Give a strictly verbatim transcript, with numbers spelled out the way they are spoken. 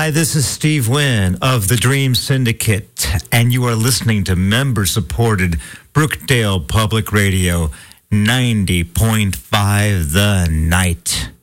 Hi, this is Steve Wynn of the Dream Syndicate, and you are listening to member-supported Brookdale Public Radio ninety point five The Night.